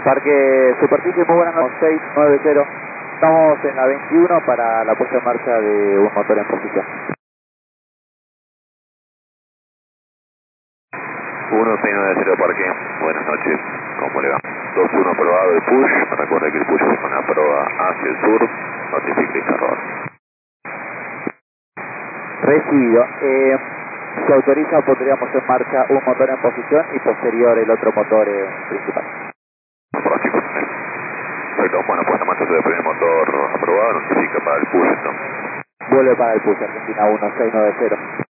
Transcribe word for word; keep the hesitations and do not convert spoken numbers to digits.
Parque Superficie, muy buenas noches, seis nueve cero. Estamos en la veintiuno para la puesta en marcha de un motor en posición. uno seis nueve cero Parque, buenas noches, ¿cómo le va? dos uno aprobado el push, me recuerda que el push es una prueba hacia el sur, notifique el error. Recibido. Eh, se autoriza, pondríamos en marcha un motor en posición y posterior el otro motor eh, principal. Fantástico. Perfecto, bueno, pues la marcha del primer motor aprobado, notifica para el push entonces. Vuelve para el push, Argentina uno seis nueve cero.